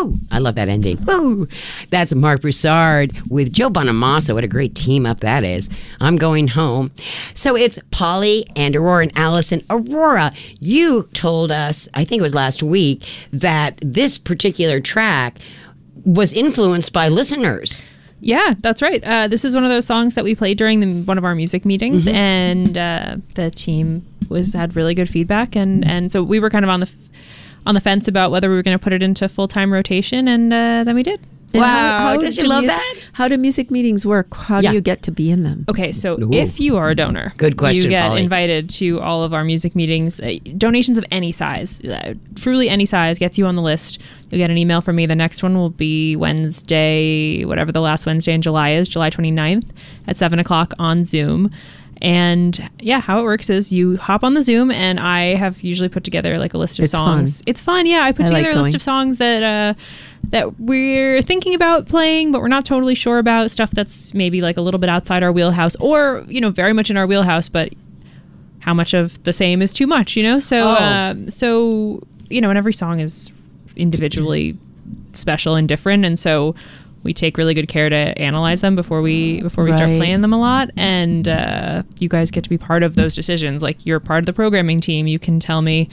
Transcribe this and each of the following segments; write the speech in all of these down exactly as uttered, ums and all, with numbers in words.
Woo! I love that ending. Woo! That's Mark Broussard with Joe Bonamassa. What a great team up that is. I'm Going Home. So it's Polly and Aurora and Allison. Aurora, you told us, I think it was last week, that this particular track was influenced by listeners. Yeah, that's right. Uh, this is one of those songs that we played during the, one of our music meetings, mm-hmm. and uh, the team was had really good feedback, and, and so we were kind of on the f- on the fence about whether we were going to put it into full time rotation, and uh, then we did. And wow! How, how did you love music, that? How do music meetings work? How yeah. do you get to be in them? Okay, so Ooh. if you are a donor, good question, you get Polly. invited to all of our music meetings. Uh, donations of any size, uh, truly any size, gets you on the list. You'll get an email from me. The next one will be Wednesday, whatever the last Wednesday in July is, July twenty-ninth at seven o'clock on Zoom. And yeah, how it works is you hop on the Zoom, and I have usually put together like a list of it's songs. Fun. It's fun. Yeah, I put I together like a list going. of songs that uh, that we're thinking about playing, but we're not totally sure about. Stuff that's maybe like a little bit outside our wheelhouse, or you know, very much in our wheelhouse, but how much of the same is too much, you know? So, Oh. um, so you know, and every song is individually special and different, and so we take really good care to analyze them before we before we right. start playing them a lot. And uh, you guys get to be part of those decisions. Like, you're part of the programming team. You can tell me,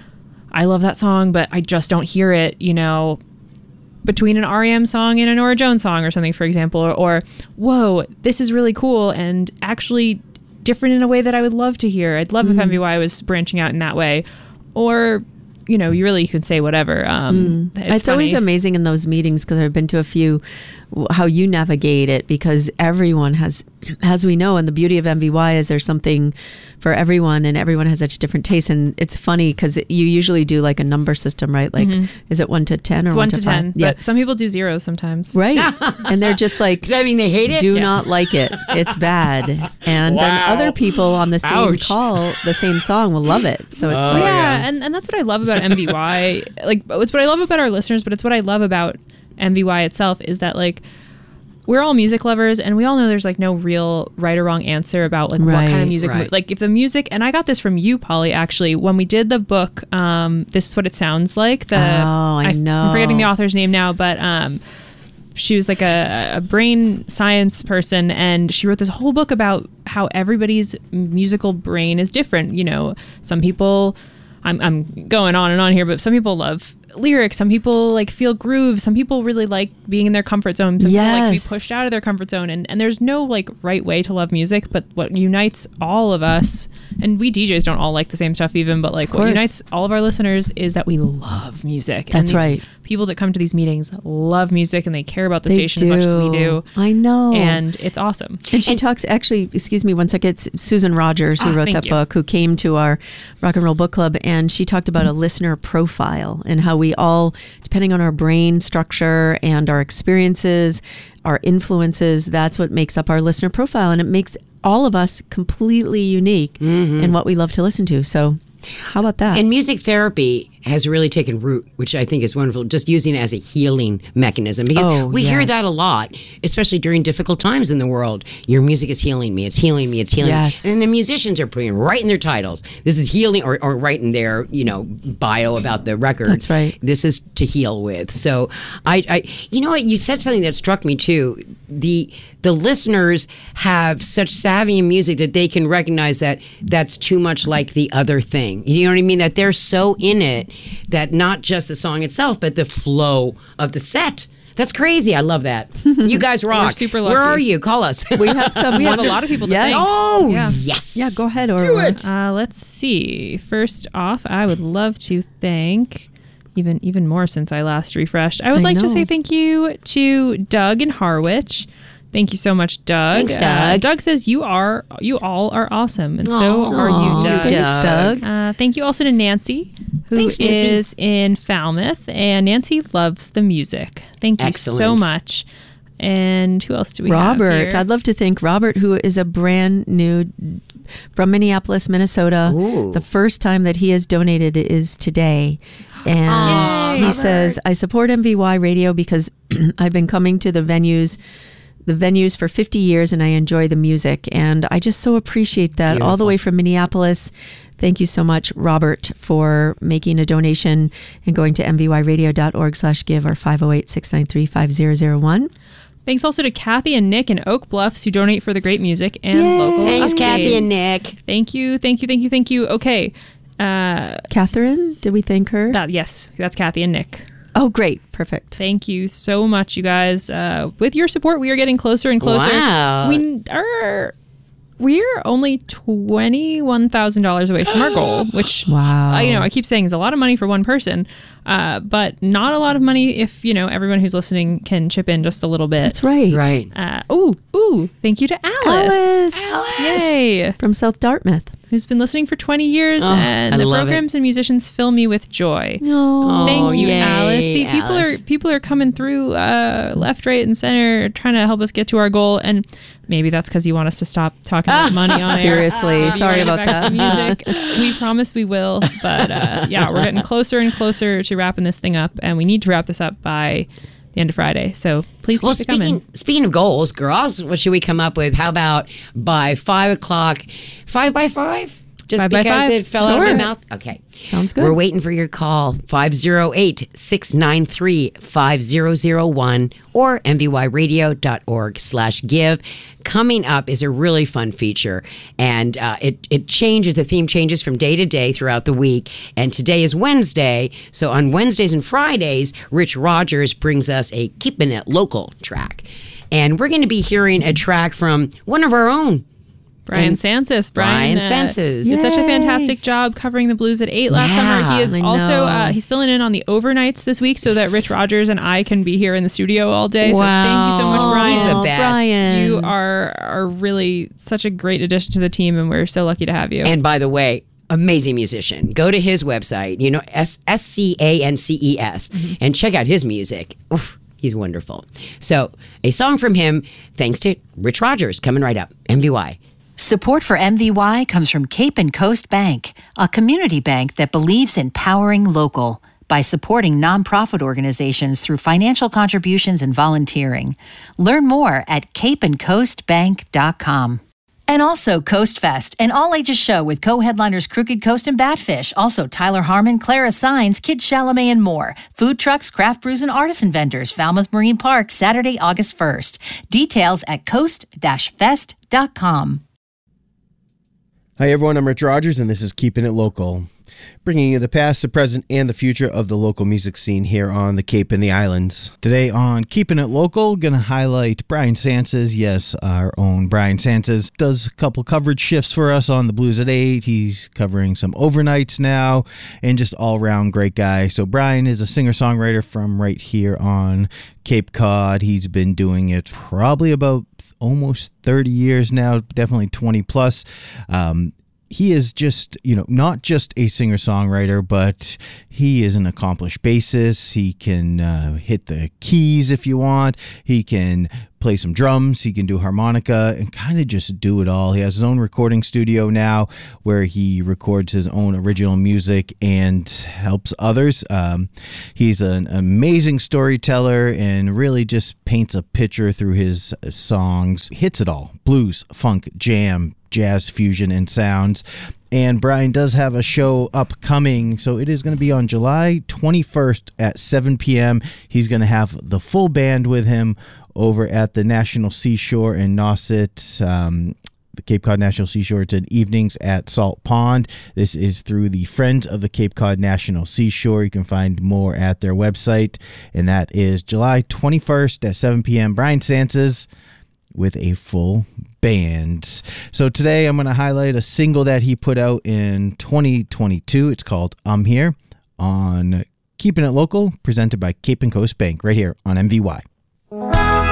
I love that song, but I just don't hear it, you know, between an R E M song and a Norah Jones song or something, for example. Or, or whoa, this is really cool and actually different in a way that I would love to hear. I'd love mm. if M V Y was branching out in that way. Or, you know, you really could say whatever. Um, mm. It's, it's always amazing in those meetings, because I've been to a few, how you navigate it, because everyone has, as we know, and the beauty of M V Y is there's something for everyone, and everyone has such different tastes. And it's funny because you usually do like a number system, right? Like, mm-hmm. is it one to ten or it's one, one to to ten? five? But yeah. some people do zero sometimes. Right. And they're just like, does that mean they hate it? Do Yeah. not like it. It's bad. And Wow. then other people on the same Ouch. call, the same song, will love it. So it's Oh, like, yeah, yeah. and, and that's what I love about M V Y. Like, it's what I love about our listeners, but it's what I love about M V Y itself, is that like we're all music lovers, and we all know there's like no real right or wrong answer about like Right, what kind of music. right. Like, if the music, and I got this from you, Polly, actually, when we did the book, um, This Is What It Sounds Like. The, Oh, I f- know. I'm forgetting the author's name now, but um, she was like a, a brain science person, and she wrote this whole book about how everybody's musical brain is different. You know, some people, I'm, I'm going on and on here, but some people love lyrics, some people like feel grooves, some people really like being in their comfort zone, some people like to be Yes. pushed out of their comfort zone, and, and there's no like right way to love music, but what unites all of us, and we D Js don't all like the same stuff even, but like what course. unites all of our listeners is that we love music. That's and these right. people that come to these meetings love music, and they care about the they station do. as much as we do, I know. and it's awesome. And she talks, actually, excuse me one second, it's Susan Rogers who Ah, wrote thank that you. book, who came to our Rock and Roll Book Club, and she talked about a listener profile and how we all, depending on our brain structure and our experiences, our influences, that's what makes up our listener profile. And it makes all of us completely unique Mm-hmm. in what we love to listen to. So how about that? And music therapy has really taken root, which I think is wonderful, just using it as a healing mechanism. Because Oh, we hear yes. that a lot, especially during difficult times in the world. Your music is healing me. It's healing me. It's healing Yes. me. And the musicians are putting right in their titles, this is healing, or, or right in their, you know, bio about the record. That's right. This is to heal with. So I, I you know what, you said something that struck me too. The the listeners have such savvy in music that they can recognize that that's too much like the other thing. You know what I mean? That they're so in it that not just the song itself, but the flow of the set. That's crazy. I love that. You guys rock. We're super lucky. Where are you? Call us. we have some. We have a wonder- lot of people to Yes. thank. Oh, Yeah. yes. Yeah, go ahead. Do Aurora. it. Uh, let's see. First off, I would love to thank, even even more since I last refreshed, I would I like to know. say thank you to Doug in Harwich. Thank you so much, Doug. Thanks, Uh, Doug. Doug says you are you all are awesome, and so Aw, are you, Doug. Thanks, Doug. Uh, thank you also to Nancy, who Thanks, Nancy. is in Falmouth, and Nancy loves the music. Thank you so Excellent. much. And who else do we Robert. have here? I'd love to thank Robert, who is a brand new from Minneapolis, Minnesota. Ooh. The first time that he has donated is today. And Aw, he Robert. says, I support M V Y radio because I've been coming to the venues the venues for fifty years, and I enjoy the music. And I just so appreciate that. Beautiful. All the way from Minneapolis. Thank you so much, Robert, for making a donation and going to m v y radio dot org slash give or five oh eight, six nine three, five zero zero one. Thanks also to Kathy and Nick in Oak Bluffs who donate for the great music and Yay. local Thanks, updates. Kathy and Nick. Thank you, thank you, thank you, thank you. Okay. Uh, Catherine, did we thank her? that, yes, that's Kathy and Nick. Oh, great. Perfect. Thank you so much, you guys. Uh, with your support, we are getting closer and closer. Wow. We are... We're only twenty-one thousand dollars away from our goal, which, Wow. I, you know, I keep saying is a lot of money for one person, uh, but not a lot of money if, you know, everyone who's listening can chip in just a little bit. That's right. Right. Uh, ooh, ooh, thank you to Alice. Alice. Yay. From South Dartmouth. Who's been listening for twenty years, Oh, and I the love programs and musicians fill me with joy. Oh, Thank you, yay, Alice. See, people Alice. are people are coming through uh, left, right, and center, trying to help us get to our goal. And maybe that's because you want us to stop talking about money on air. Seriously, Maybe sorry you wanna about get back to that. the music. We promise we will, but uh, yeah, we're getting closer and closer to wrapping this thing up, and we need to wrap this up by the end of Friday. So please Well, keep it coming. speaking speaking of goals, girls, what should we come up with? How about by five o'clock, five by five? Just Five by because five? it fell out of Sure. my mouth? Okay. Sounds good. We're waiting for your call, five oh eight, six nine three, five zero zero one or m v y radio dot org slash give. Coming up is a really fun feature, and uh, it, it changes, the theme changes from day to day throughout the week, and today is Wednesday, so on Wednesdays and Fridays, Rich Rogers brings us a Keeping It Local track, and we're going to be hearing a track from one of our own, Brian And Sansis. Brian Brian uh, Sansis. did such a Yay. fantastic job covering the blues at eight last Yeah, summer. He is I also know. uh, he's filling in on the overnights this week so that Rich Rogers and I can be here in the studio all day. So thank you so much, Wow. Brian. He's the Oh, best. Brian. You are are really such a great addition to the team, and we're so lucky to have you. And by the way, amazing musician. Go to his website, you know, S C A N C E S, and check out his music. Oof, he's wonderful. So, a song from him, thanks to Rich Rogers, coming right up. M V Y. Support for M V Y comes from Cape and Coast Bank, a community bank that believes in powering local by supporting nonprofit organizations through financial contributions and volunteering. Learn more at cape and coast bank dot com. And also Coast Fest, an all-ages show with co-headliners Crooked Coast and Batfish, also Tyler Harmon, Clara Sines, Kid Chalamet, and more. Food trucks, craft brews, and artisan vendors. Falmouth Marine Park, Saturday, August first. Details at coast dash fest dot com. Hi everyone, I'm Rich Rogers and this is Keeping It Local, bringing you the past, the present, and the future of the local music scene here on the Cape and the Islands. Today on Keeping It Local, going to highlight Brian Sansis. Yes, our own Brian Sansis does a couple coverage shifts for us on the Blues at eight. He's covering some overnights now, and just all-around great guy. So Brian is a singer-songwriter from right here on Cape Cod. He's been doing it probably about almost thirty years now, definitely twenty plus. Um, he is just, you know, not just a singer-songwriter, but he is an accomplished bassist. He can uh, hit the keys if you want. He can play some drums. He can do harmonica and kind of just do it all. He has his own recording studio now where he records his own original music and helps others. Um, he's an amazing storyteller and really just paints a picture through his songs. Hits it all. Blues, funk, jam, jazz fusion, and sounds. And Brian does have a show upcoming, so it is going to be on July twenty-first at seven p.m. He's going to have the full band with him over at the National Seashore in Nauset, um, the Cape Cod National Seashore. It's in evenings at Salt Pond. This is through the Friends of the Cape Cod National Seashore. You can find more at their website, and that is July twenty-first at seven p.m. Brian Sansis with a full band. So today I'm going to highlight a single that he put out in twenty twenty-two. It's called I'm Here on Keeping It Local, presented by Cape and Coast Bank right here on M V Y.